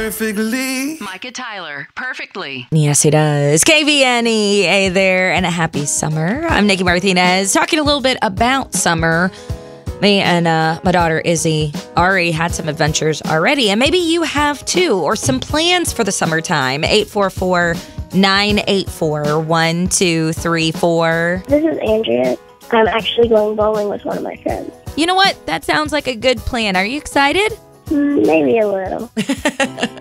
perfectly. Micah Tyler, perfectly. Yes, he does. KVNE, hey there, and a happy summer. I'm Nikki Martinez, talking a little bit about summer. Me and my daughter Izzy already had some adventures already, and maybe you have too, or some plans for the summertime. 844-984-1234. This is Andrea. I'm actually going bowling with one of my friends. You know what? That sounds like a good plan. Are you excited? Maybe a little.